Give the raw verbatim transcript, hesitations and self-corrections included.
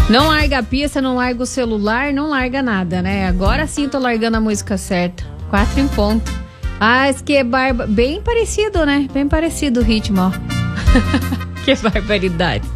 Não larga a pista, não larga o celular, não larga nada, né? Agora sim tô largando a música certa. Quatro em ponto. Ah, esse que é barba... bem parecido, né? Bem parecido o ritmo, ó. Que barbaridade.